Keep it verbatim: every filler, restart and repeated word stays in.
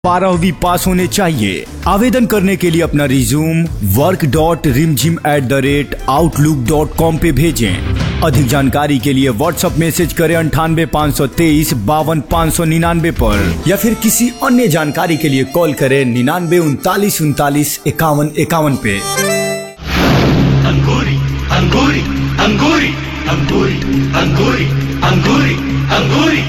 बारहवीं पास होने चाहिए। आवेदन करने के लिए अपना resume work dot Rimjhim at the rate outlook dot com पे भेजें। अधिक जानकारी के लिए व्हाट्सएप मैसेज करें अंठानवे पाँच सौ तेईस बावन पाँच सौ निन्यानवे पर, या फिर किसी अन्य जानकारी के लिए कॉल करें निन्यानवे उनतालीस उनतालीस इक्यावन इक्यावन पे। अंगूरी अंगूरी अंगूरी अंगूरी अंगूरी अंगूरी अंगूरी